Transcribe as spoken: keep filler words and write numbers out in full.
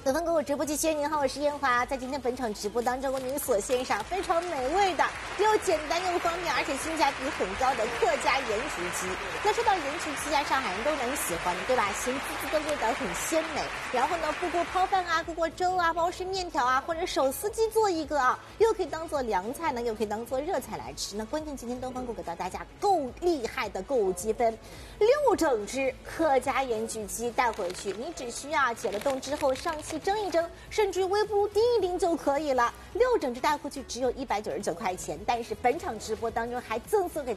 德芬购物直播间，您好，我是燕华。在今天本场直播当中，为您所献上非常美味的，又简单又方便，而且性价比很高的客家盐焗鸡。那说到盐焗鸡啊，上海人都蛮喜欢的，对吧？咸滋滋的味道很鲜美。然后呢，不过泡饭啊，过过粥啊，包式面条啊，或者手撕鸡做一个啊，又可以当做凉菜呢，又可以当做热菜来吃。那关键今天东方购给到大家够厉害的购物积分，六整只客家盐焗鸡带回去，你只需要解了冻之后上气蒸一蒸，甚至于微波炉叮一叮就可以了。六整只带回去只有一百九十九块钱，但是本场直播当中还赠送给